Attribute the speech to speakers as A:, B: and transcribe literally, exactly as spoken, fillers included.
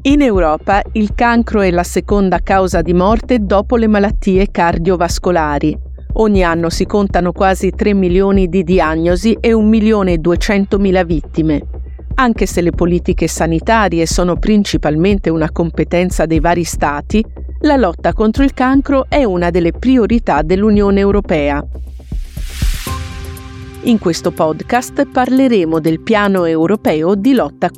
A: In Europa il cancro è la seconda causa di morte dopo le malattie cardiovascolari. Ogni anno si contano quasi tre milioni di diagnosi e un milione e duecentomila vittime. Anche se le politiche sanitarie sono principalmente una competenza dei vari Stati, la lotta contro il cancro è una delle priorità dell'Unione Europea. In questo podcast parleremo del piano europeo di lotta